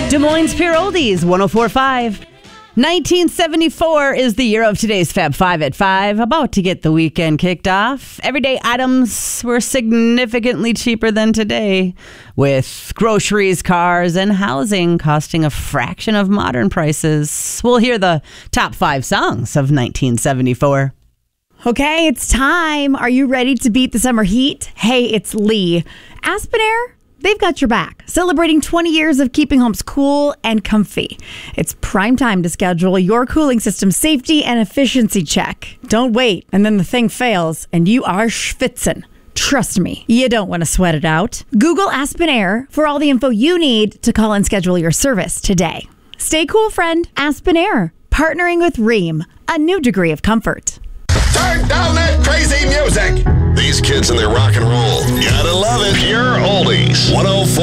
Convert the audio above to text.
Des Moines Pure Oldies, 104.5. 1974 is the year of today's Fab 5 at 5. About to get the weekend kicked off. Everyday items were significantly cheaper than today, with groceries, cars, and housing costing a fraction of modern prices. We'll hear the top 5 songs of 1974. Okay, it's time. Are you ready to beat the summer heat? Hey, it's Lee. Aspen Air, they've got your back, celebrating 20 years of keeping homes cool and comfy. It's prime time to schedule your cooling system safety and efficiency check. Don't wait, and then the thing fails, and you are schwitzen. Trust me, you don't want to sweat it out. Google Aspen Air for all the info you need to call and schedule your service today. Stay cool, friend. Aspen Air, partnering with Rheem, a new degree of comfort. Turn down that crazy music. These kids and their rock and roll. Gotta love it. Pure Oldies. 104.